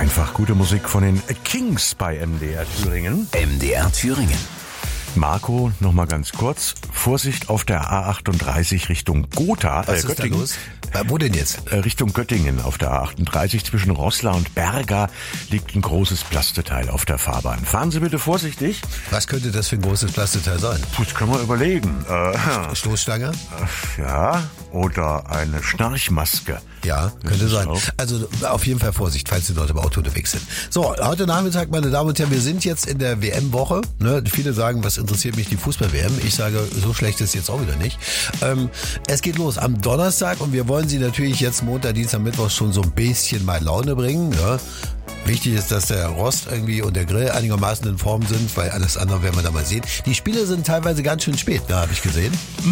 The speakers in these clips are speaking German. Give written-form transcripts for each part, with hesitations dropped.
Einfach gute Musik von den Kings bei MDR Thüringen. MDR Thüringen. Marco, noch mal ganz kurz. Vorsicht auf der A38 Richtung Gotha. Was ist Göttingen. da los? Wo denn jetzt? Richtung Göttingen auf der A38 zwischen Roßla und Berga liegt ein großes Plasteteil auf der Fahrbahn. Fahren Sie bitte vorsichtig. Was könnte das für ein großes Plasteteil sein? Das können wir überlegen. Stoßstange? Ja, oder eine Schnarchmaske. Ja, könnte sein. auch. Also auf jeden Fall Vorsicht, falls Sie dort im Auto unterwegs sind. So, heute Nachmittag, meine Damen und Herren, wir sind jetzt in der WM-Woche. Ne? Viele sagen, was interessiert mich die Fußball-WM? Ich sage, so schlecht ist jetzt auch wieder nicht. Es geht los am Donnerstag und wir wollen Sie natürlich jetzt Montag, Dienstag, Mittwoch schon so ein bisschen mal Laune bringen. Ja? Wichtig ist, dass der Rost irgendwie und der Grill einigermaßen in Form sind, weil alles andere werden wir da mal sehen. Die Spiele sind teilweise ganz schön spät, da habe ich gesehen.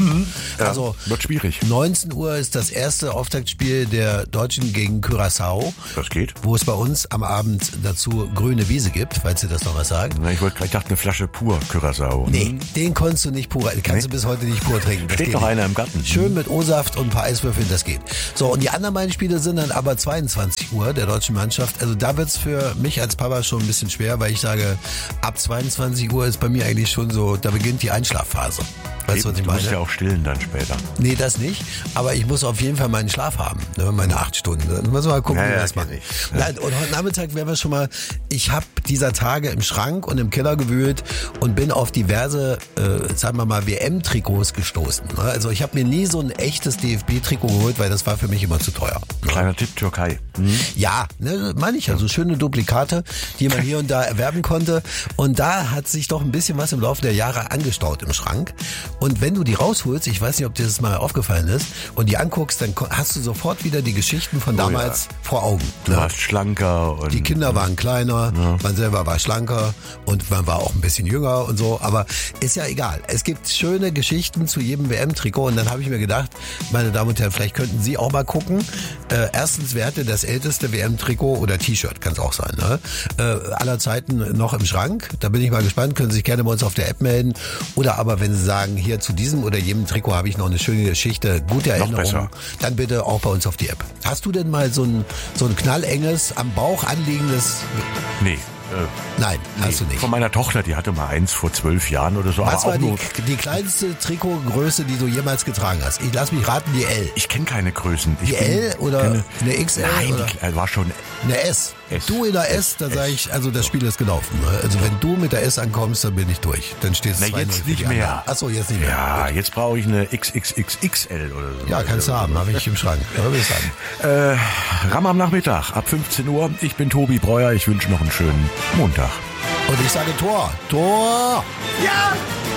Ja, Also wird schwierig. 19 Uhr ist das erste Auftaktspiel der Deutschen gegen Curaçao, Das geht. wo es bei uns am Abend dazu grüne Wiese gibt, falls Sie das noch was sagen. Na, ich dachte eine Flasche pur Curaçao. Nee, den konntest du nicht pur, kannst du bis heute nicht pur trinken. Das Steht geht noch nicht. einer im Garten. Schön mit O-Saft und ein paar Eiswürfeln, das geht. So, und die anderen beiden Spiele sind dann aber 22 Uhr der deutschen Mannschaft. Also da wird's für mich als Papa schon ein bisschen schwer, weil ich sage, ab 22 Uhr ist bei mir eigentlich schon so, da beginnt die Einschlafphase. Weißt du, was ich Du musst meine? ja auch stillen dann später. Nee, das nicht. Aber ich muss auf jeden Fall meinen Schlaf haben. Ne, meine 8 Stunden. Dann müssen wir mal gucken, Ja, wie wir ja, das machen. kenn ich. Nein, und heute Nachmittag werden wir schon mal, ich habe dieser Tage im Schrank und im Keller gewühlt und bin auf diverse, sagen wir mal, WM-Trikots gestoßen. Ne? Also ich habe mir nie so ein echtes DFB-Trikot geholt, weil das war für mich immer zu teuer. Ne? Kleiner Tipp, Türkei. Ja, ne, meine ich ja, so schöne Duplikate, die man hier und da erwerben konnte. Und da hat sich doch ein bisschen was im Laufe der Jahre angestaut im Schrank. Und wenn du die rausholst, ich weiß nicht, ob dir das mal aufgefallen ist, und die anguckst, dann hast du sofort wieder die Geschichten von damals vor Augen. Du Ne? warst schlanker und Die Kinder waren kleiner, man selber war schlanker und man war auch ein bisschen jünger und so, aber ist ja egal. Es gibt schöne Geschichten zu jedem WM-Trikot und dann habe ich mir gedacht, meine Damen und Herren, vielleicht könnten Sie auch mal gucken. Erstens, wer hatte das älteste WM-Trikot oder T-Shirt, kann es auch sein, ne? Aller Zeiten noch im Schrank. Da bin ich mal gespannt, können Sie sich gerne bei uns auf der App melden. Oder aber, wenn Sie sagen, hier zu diesem oder jedem Trikot habe ich noch eine schöne Geschichte, gute Erinnerungen, besser. dann bitte auch bei uns auf die App. Hast du denn mal so ein knallenges, am Bauch anliegendes... Nee. Nein, hast du nicht. Von meiner Tochter, die hatte mal eins vor 12 Jahren oder so. Was aber war auch nur, die kleinste Trikotgröße, die du jemals getragen hast? Ich lass mich raten, die L. ich kenne keine Größen. Die L oder eine XL? Nein, oder? war schon Eine S. S. Du in der S, da sage ich, also das Spiel ist gelaufen. Ne? Also wenn du mit der S ankommst, dann bin ich durch. Dann steht es Na, 2-0 jetzt für die nicht mehr. anderen. Achso, jetzt nicht mehr. Ja, Gut. jetzt brauche ich eine XXXXL oder so. Ja, kannst du haben, habe ich im Schrank. Ja, will ich sagen. Ram am Nachmittag ab 15 Uhr. Ich bin Tobi Breuer. Ich wünsche noch einen schönen Montag. Und ich sage Tor. Tor! Ja!